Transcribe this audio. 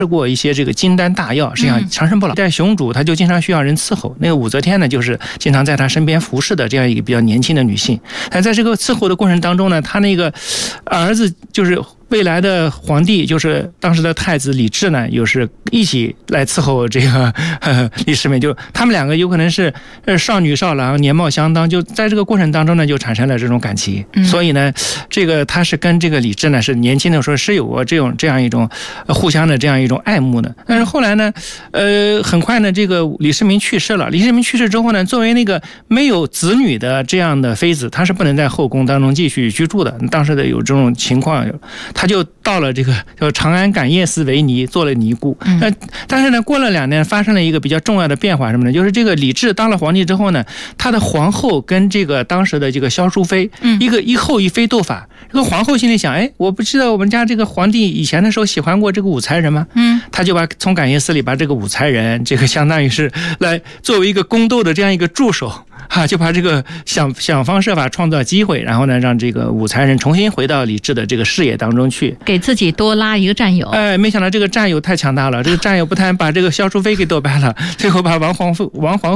吃过一些这个金丹大药，实际上长生不老。在雄主他就经常需要人伺候，那个武则天呢，就是经常在他身边服侍的这样一个比较年轻的女性。但在这个伺候的过程当中呢，他那个儿子就是未来的皇帝，就是当时的太子李治呢，又是一起来伺候这个李世民，就他们两个有可能是少女少郎，年貌相当，就在这个过程当中呢，就产生了这种感情。所以呢，这个他是跟这个李治呢是年轻的时候是有过这样一种互相的这样一种爱慕的。但是后来呢，很快呢，这个李世民去世了。李世民去世之后呢，作为那个没有子女的这样的妃子，他是不能在后宫当中继续居住的。当时的有这种情况，他就到了这个叫长安感业寺为尼，做了尼姑。但是呢，过了2年，发生了一个比较重要的变化，什么呢？就是这个李治当了皇帝之后呢，他的皇后跟这个当时的这个萧淑妃，一后一妃斗法。这个皇后心里想，哎，我不知道我们家这个皇帝以前的时候喜欢过这个武才人吗？他就从感业寺里把这个武才人，这个相当于是来作为一个宫斗的这样一个助手。就把这个想方设法创造机会，然后呢，让这个武才人重新回到李治的这个事业当中去， 给自己多拉一个战友。 没想到这个战友太强大了，这个战友不但把这个萧淑妃给斗败了，最后把王皇